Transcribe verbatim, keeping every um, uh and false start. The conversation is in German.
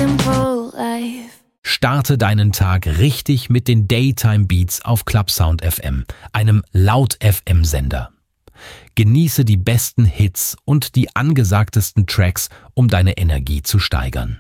simple life. Starte deinen Tag richtig mit den Daytime Beats auf Clubsound F M, einem Laut-F M-Sender. Genieße die besten Hits und die angesagtesten Tracks, um deine Energie zu steigern.